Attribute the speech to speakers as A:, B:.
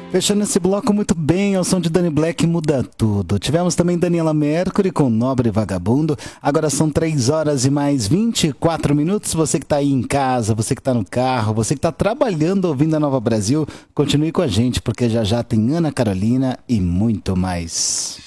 A: Fechando esse bloco muito bem, ao som de Dani Black Muda Tudo. Tivemos também Daniela Mercury com Nobre Vagabundo. Agora são 3 horas e mais 24 minutos. Você que está aí em casa, você que está no carro, você que está trabalhando ouvindo a Nova Brasil, continue com a gente, porque já já tem Ana Carolina e muito mais.